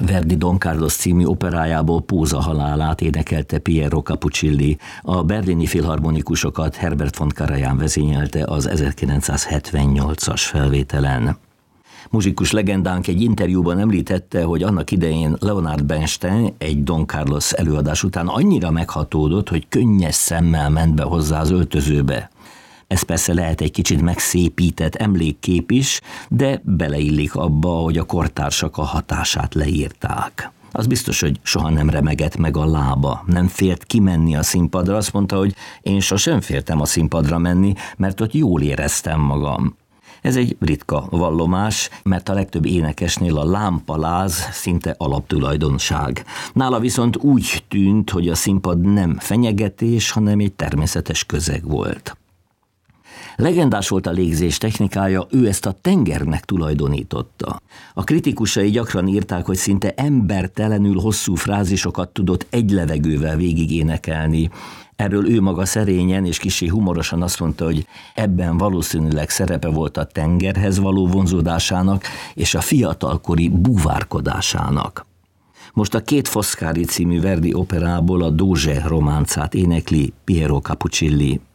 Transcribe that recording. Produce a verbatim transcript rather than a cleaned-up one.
Verdi Don Carlos című operájából Póza halálát énekelte Piero Capuccilli, a berlini filharmonikusokat Herbert von Karajan vezényelte az ezerkilencszázhetvennyolcas felvételen. Muzsikus legendánk egy interjúban említette, hogy annak idején Leonard Bernstein egy Don Carlos előadás után annyira meghatódott, hogy könnyes szemmel ment be hozzá az öltözőbe. Ez persze lehet egy kicsit megszépített emlékkép is, de beleillik abba, hogy a kortársak a hatását leírták. Az biztos, hogy soha nem remegett meg a lába, nem félt kimenni a színpadra, azt mondta, hogy én sosem féltem a színpadra menni, mert ott jól éreztem magam. Ez egy ritka vallomás, mert a legtöbb énekesnél a lámpaláz szinte alaptulajdonság. Nála viszont úgy tűnt, hogy a színpad nem fenyegetés, hanem egy természetes közeg volt. Legendás volt a légzés technikája, ő ezt a tengernek tulajdonította. A kritikusai gyakran írták, hogy szinte embertelenül hosszú frázisokat tudott egy levegővel végig énekelni. Erről ő maga szerényen és kissé humorosan azt mondta, hogy ebben valószínűleg szerepe volt a tengerhez való vonzódásának és a fiatalkori búvárkodásának. Most a Két Foscari című Verdi operából a Doge románcát énekli Piero Capuccilli.